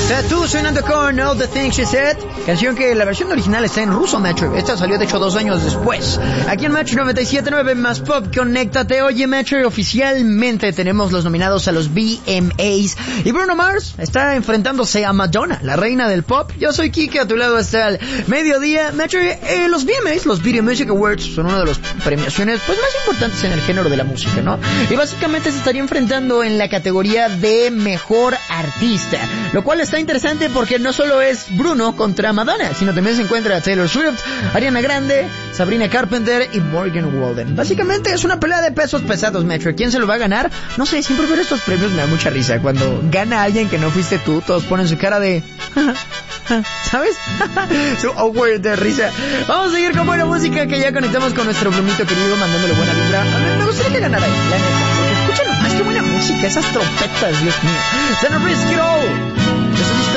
Tattoo sonando con All the Things She Said, canción que la versión original está en ruso, Metro. Esta salió de hecho 2 años después. Aquí en Metro 97.9 más Pop, conéctate. Oye, Metro, oficialmente tenemos los nominados a los VMAs. Y Bruno Mars está enfrentándose a Madonna, la reina del pop. Yo soy Kike, a tu lado hasta el mediodía. Metro, los VMAs, los Video Music Awards, son una de las premiaciones pues más importantes en el género de la música, ¿no? Y básicamente se estaría enfrentando en la categoría de Mejor Artista, lo cual está interesante porque no solo es Bruno contra Madonna, sino también se encuentra Taylor Swift, Ariana Grande, Sabrina Carpenter y Morgan Wallen. Básicamente es una pelea de pesos pesados, Metro. ¿Quién se lo va a ganar? No sé, siempre ver estos premios me da mucha risa. Cuando gana alguien que no fuiste tú, todos ponen su cara de... ¿sabes? Su awkward de risa. Vamos a seguir con buena música, que ya conectamos con nuestro Brunito querido, mandándole buena vibra. A mí me gustaría que ganara ahí, la neta, porque escuchen nomás qué buena música, esas trompetas, Dios mío. Then risk it all.